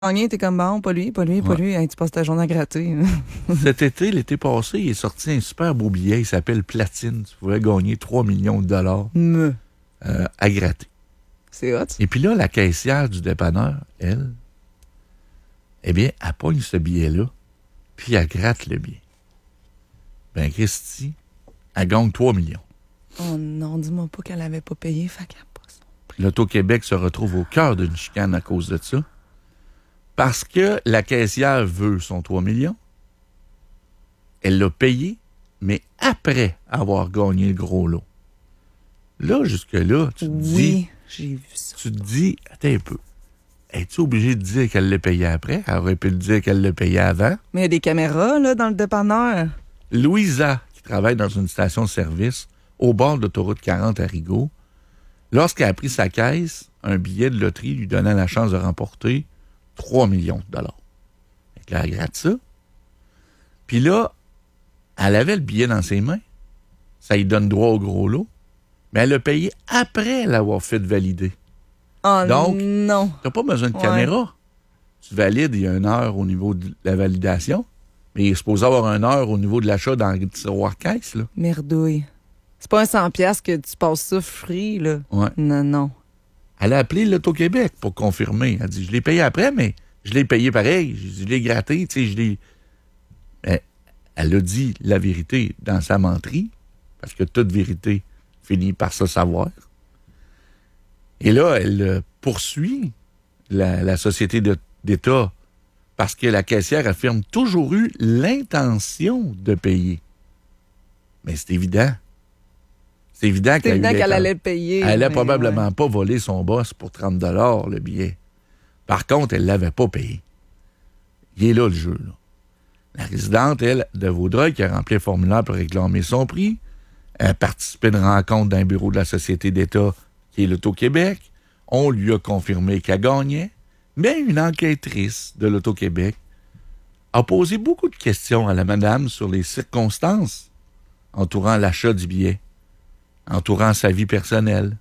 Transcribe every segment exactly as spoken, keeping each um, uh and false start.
gagné, t'es comme bon, pas lui, pas lui, pas Ouais. lui. Hey, tu passes ta journée à gratter. Cet été, l'été passé, il est sorti un super beau billet. Il s'appelle Platine. Tu pouvais gagner trois millions de dollars Me. euh, à gratter. C'est hot. Et puis là, la caissière du dépanneur, elle, eh bien, elle pogne ce billet-là, puis elle gratte le billet. Ben, Christy, elle gagne trois millions. Oh non, dis-moi pas qu'elle avait pas payé, fait qu'elle a pas son prix. L'Auto-Québec se retrouve au cœur d'une chicane à cause de ça. Parce que la caissière veut son trois millions. Elle l'a payé, mais après avoir gagné le gros lot. Là, jusque-là, tu te dis... Oui, j'ai vu ça. Tu te dis, attends un peu. Es-tu obligé de dire qu'elle l'a payé après? Elle aurait pu le dire qu'elle l'a payé avant. Mais il y a des caméras, là, dans le dépanneur. Louisa, qui travaille dans une station-service au bord de l'autoroute quarante à Rigaud, lorsqu'elle a pris sa caisse, un billet de loterie lui donnant la chance de remporter trois millions de dollars. Fait que là, elle gratte ça. Puis là, elle avait le billet dans ses mains. Ça lui donne droit au gros lot. Mais elle l'a payé après l'avoir fait valider. Oh Donc, non. Tu n'as pas besoin de Ouais. caméra. Tu valides, il y a une heure au niveau de la validation, mais il est supposé avoir une heure au niveau de l'achat dans le tiroir caisse, là. Merdouille. C'est pas un cent piastres que tu passes ça free, là. Ouais. Non, non. Elle a appelé l'Auto-Québec pour confirmer. Elle dit, je l'ai payé après, mais je l'ai payé pareil. Je, je l'ai gratté, tu sais, je l'ai... Mais elle a dit la vérité dans sa menterie, parce que toute vérité finit par se savoir. Et là, elle euh, poursuit la, la société de- d'État parce que la caissière affirme toujours eu l'intention de payer. Mais c'est évident. C'est évident C'est qu'elle évident a eu qu'elle l'inten- allait le payer. Elle n'a mais probablement ouais. pas volé son boss pour trente dollars le billet. Par contre, elle ne l'avait pas payé. Il est là le jeu, là. La résidente, elle, de Vaudreuil, qui a rempli le formulaire pour réclamer son prix, a participé à une rencontre d'un bureau de la Société d'État qui est l'Auto-Québec. On lui a confirmé qu'elle gagnait, mais une enquêtrice de l'Auto-Québec a posé beaucoup de questions à la madame sur les circonstances entourant l'achat du billet, entourant sa vie personnelle.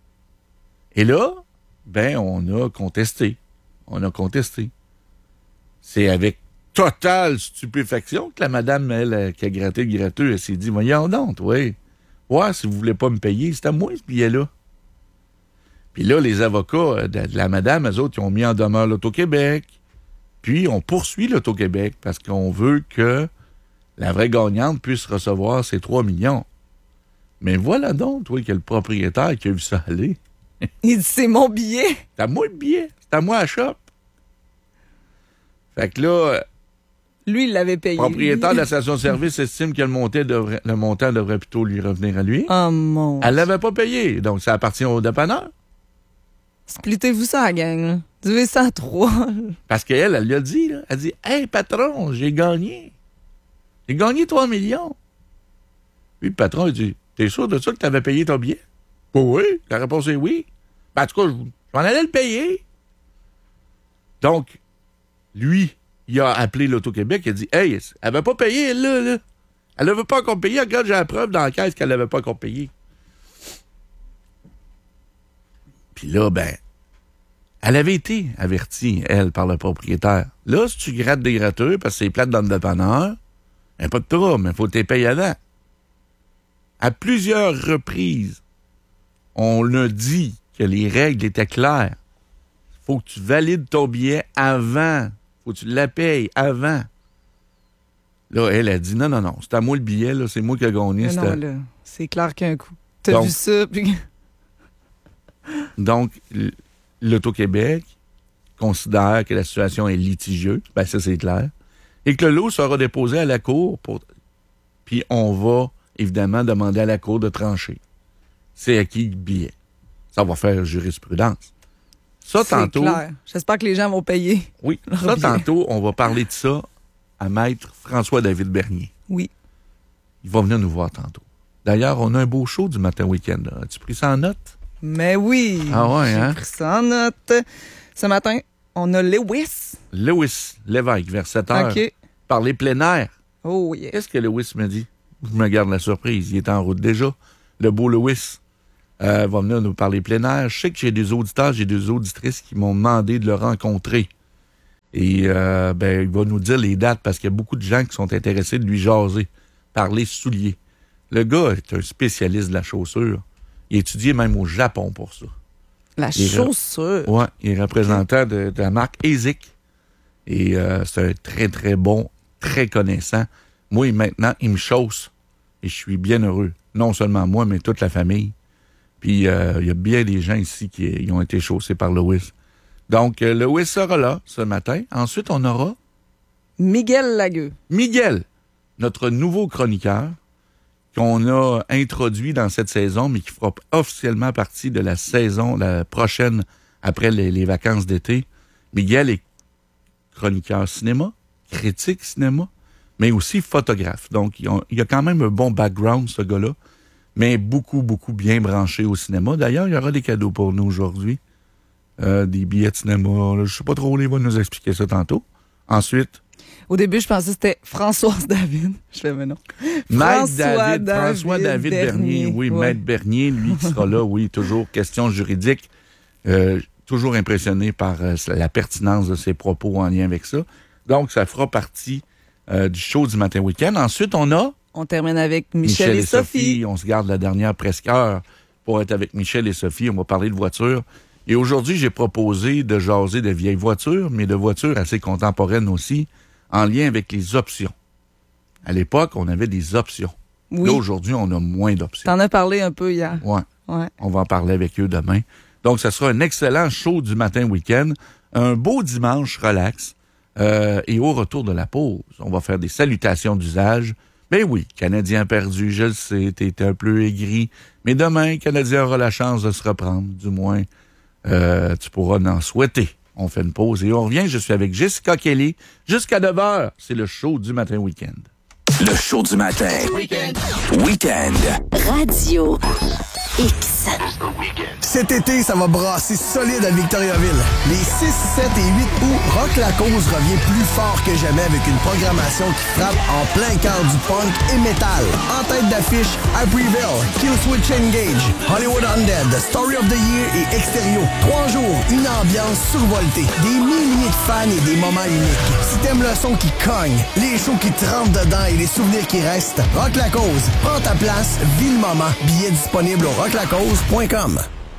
Et là, ben, on a contesté. On a contesté. C'est avec totale stupéfaction que la madame, elle, euh, qui a gratté le gratteux, elle s'est dit, voyons donc, oui. Ouais, si vous voulez pas me payer, c'est à moi ce billet-là. Puis là, les avocats de, de la madame, eux autres, ils ont mis en demeure l'Auto-Québec. Puis on poursuit l'Auto-Québec parce qu'on veut que la vraie gagnante puisse recevoir ses trois millions. Mais voilà donc, toi, que le propriétaire qui a vu ça aller. Il dit, c'est mon billet. C'est à moi le billet. C'est à moi à shop. Fait que là, Lui, il l'avait payé. le propriétaire de la station-service estime que le montant, devrait, le montant devrait plutôt lui revenir à lui. Oh mon. Elle l'avait pas payé, donc ça appartient au dépanneur. Splittez-vous ça, la gang. là. Divisez ça à trois. Parce qu'elle, elle l'a dit, là. Elle dit, « Hey, patron, j'ai gagné. J'ai gagné trois millions. » Puis le patron, il dit, « T'es sûr de ça que t'avais payé ton billet? » « Oui. » La réponse est oui. Ben, en tout cas, je je m'en allais le payer. Donc, lui, il a appelé l'Auto-Québec, il a dit, « Hey, elle avait pas payé, elle, là, là. Elle n'avait pas encore payé. Regarde, j'ai la preuve dans la caisse qu'elle n'avait pas encore payé. » Puis là, ben, elle avait été avertie, elle, par le propriétaire. Là, si tu grattes des gratteux parce que c'est plate dans le dépanneur, ben, pas de trouble, mais il faut que tu les payes avant. À plusieurs reprises, on a dit que les règles étaient claires. Il faut que tu valides ton billet avant. Il faut que tu la payes avant. Là, elle a dit, non, non, non, c'est à moi le billet, là, c'est moi qui ai gagné. Mais c'est non, à- là, c'est clair qu'un coup. T'as Donc- vu ça, puis... Donc, l- l'Auto-Québec considère que la situation est litigieuse, ben ça c'est clair, et que le lot sera déposé à la Cour, pour... puis on va évidemment demander à la Cour de trancher. C'est à qui le billet. Ça va faire jurisprudence. Ça, C'est tantôt, clair. J'espère que les gens vont payer. oui, leur ça, billet. tantôt, on va parler de ça à maître François-David Bernier. Oui. Il va venir nous voir tantôt. D'ailleurs, on a un beau show du matin week-end. là. As-tu pris ça en note? Mais oui. Ah ouais, J'ai hein? pris ça en note. Ce matin, on a Lewis. Lewis Lévesque, vers sept heures. OK. Parler plein air. Oh, yeah. Qu'est-ce que Lewis me dit? Je me garde la surprise. Il est en route déjà. Le beau Lewis euh, va venir nous parler plein air. Je sais que j'ai des auditeurs, j'ai des auditrices qui m'ont demandé de le rencontrer. Et euh, ben, il va nous dire les dates parce qu'il y a beaucoup de gens qui sont intéressés de lui jaser, parler souliers. Le gars est un spécialiste de la chaussure. Il a étudié même au Japon pour ça. La il chaussure? Oui, il est représentant de, de la marque ASIC. Et euh, c'est un très, très bon, très connaissant. Moi, maintenant, il me chausse. Et je suis bien heureux. Non seulement moi, mais toute la famille. Puis, euh, il y a bien des gens ici qui, qui ont été chaussés par Lewis. Donc, euh, Lewis sera là ce matin. Ensuite, on aura... Miguel Lagueux. Miguel, notre nouveau chroniqueur, qu'on a introduit dans cette saison, mais qui fera officiellement partie de la saison la prochaine, après les, les vacances d'été. Miguel est chroniqueur cinéma, critique cinéma, mais aussi photographe. Donc, il a, il a quand même un bon background, ce gars-là, mais beaucoup, beaucoup bien branché au cinéma. D'ailleurs, il y aura des cadeaux pour nous aujourd'hui. Euh, des billets de cinéma. Là, je sais pas trop, il va nous expliquer ça tantôt. Ensuite... Au début, je pensais que c'était Françoise David. Je fais, mais non. Maître François David, David François David Bernier. Bernier. Oui, Ouais. Maître Bernier, lui qui sera là, oui, toujours question juridique. Euh, toujours impressionné par euh, la pertinence de ses propos en lien avec ça. Donc, ça fera partie euh, du show du matin week-end. Ensuite, on a... On termine avec Michel, Michel et, et Sophie. Sophie. On se garde la dernière presque heure pour être avec Michel et Sophie. On va parler de voitures. Et aujourd'hui, j'ai proposé de jaser de vieilles voitures, mais de voitures assez contemporaines aussi, en lien avec les options. À l'époque, on avait des options. Oui. Là, aujourd'hui, on a moins d'options. T'en as parlé un peu hier. Ouais. Ouais. On va en parler avec eux demain. Donc, ça sera un excellent show du matin week-end. Un beau dimanche relax. Euh, et au retour de la pause, on va faire des salutations d'usage. Ben oui, Canadien perdu, je le sais, t'es un peu aigri. Mais demain, Canadien aura la chance de se reprendre. Du moins, euh, tu pourras en souhaiter. On fait une pause et on revient. Je suis avec Jessica Kelly. Jusqu'à neuf heures, c'est le show du matin week-end. Le show du matin. Week-end. Week-end. Radio X. Cet été, ça va brasser solide à Victoriaville. Les six, sept et huit août, Rock La Cause revient plus fort que jamais avec une programmation qui frappe en plein cœur du punk et métal. En tête d'affiche, Hybrieville, Killswitch Engage, Hollywood Undead, Story of the Year et Extérieur. Trois jours, une ambiance survoltée, des milliers de fans et des moments uniques. Si t'aimes le son qui cogne, les shows qui te rentrent dedans et les souvenirs qui restent, Rock La Cause, prends ta place, vis le moment. Billets disponibles au rock la cause point com.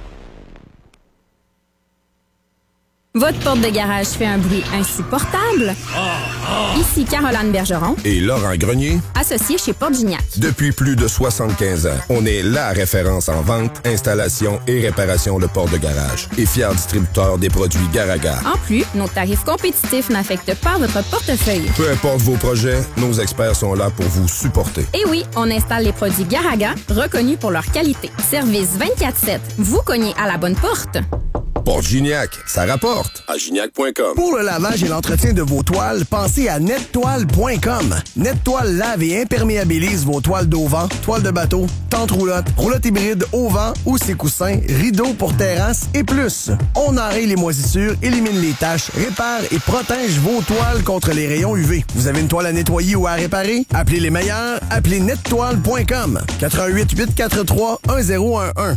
Votre porte de garage fait un bruit insupportable? Ici Caroline Bergeron, Et Laurent Grenier. associé chez Porte Gignac. Depuis plus de soixante-quinze ans, on est la référence en vente, installation et réparation de portes de garage. Et fier distributeur des produits Garaga. En plus, nos tarifs compétitifs n'affectent pas votre portefeuille. Peu importe vos projets, nos experts sont là pour vous supporter. Et oui, on installe les produits Garaga, reconnus pour leur qualité. Service vingt-quatre sept. Vous cognez à la bonne porte. Porte Gignac, ça rapporte. À gignac point com. Pour le lavage et l'entretien de vos toiles, pensez à nettoile point com. Nettoile lave et imperméabilise vos toiles d'auvent, toiles de bateau, tentes roulottes, roulottes hybrides au vent ou ses coussins, rideaux pour terrasse et plus. On enraye les moisissures, élimine les taches, répare et protège vos toiles contre les rayons U V. Vous avez une toile à nettoyer ou à réparer? Appelez les meilleurs, appelez nettoile point com. quatre un huit, huit quatre trois, un zéro un un.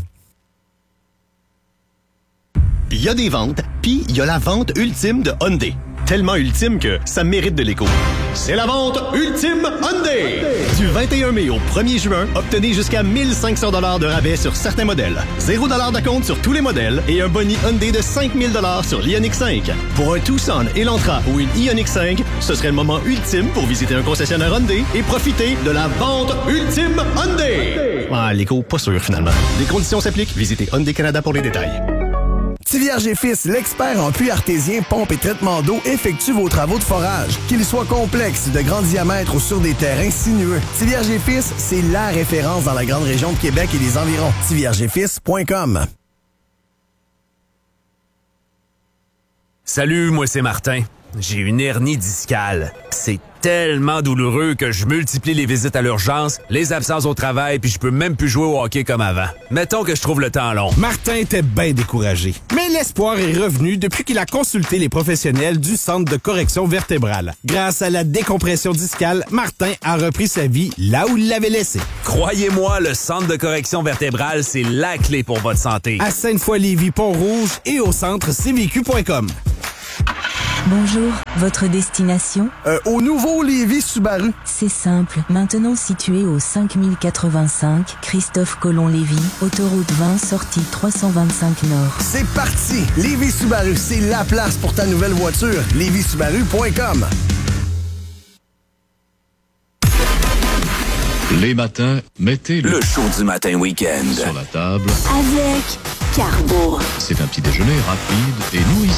Il y a des ventes, puis il y a la vente ultime de Hyundai. Tellement ultime que ça mérite de l'écho. C'est la vente ultime Hyundai! Du vingt et un mai au premier juin, obtenez jusqu'à mille cinq cents dollars de rabais sur certains modèles. zéro dollar d'acompte sur tous les modèles et un boni Hyundai de cinq mille dollars sur l'Ioniq cinq. Pour un Tucson, Elantra ou une Ioniq cinq, ce serait le moment ultime pour visiter un concessionnaire Hyundai et profiter de la vente ultime Hyundai! Ah, l'écho, pas sûr finalement. Les conditions s'appliquent. Visitez Hyundai Canada pour les détails. Tivierge et Fils, l'expert en puits artésien, pompe et traitement d'eau, effectue vos travaux de forage. Qu'ils soient complexes, de grand diamètre ou sur des terrains sinueux. Tivierge et Fils, c'est la référence dans la grande région de Québec et les environs. tivierge et fils point com. Salut, moi c'est Martin. J'ai une hernie discale. C'est tellement douloureux que je multiplie les visites à l'urgence, les absences au travail, puis je peux même plus jouer au hockey comme avant. Mettons que je trouve le temps long. Martin était bien découragé. Mais l'espoir est revenu depuis qu'il a consulté les professionnels du Centre de correction vertébrale. Grâce à la décompression discale, Martin a repris sa vie là où il l'avait laissée. Croyez-moi, le Centre de correction vertébrale, c'est la clé pour votre santé. À Sainte-Foy-Lévis, Pont-Rouge et au centre c v q point com. Bonjour, votre destination? Euh, au nouveau Lévis Subaru. C'est simple. Maintenant situé au cinq mille quatre-vingt-cinq, Christophe Colomb-Lévis, autoroute vingt, sortie trois cent vingt-cinq Nord. C'est parti! Lévis Subaru, c'est la place pour ta nouvelle voiture. lévis subaru point com. Les matins, mettez le, le show du matin week-end sur la table. Avec Carbo. C'est un petit déjeuner rapide et nous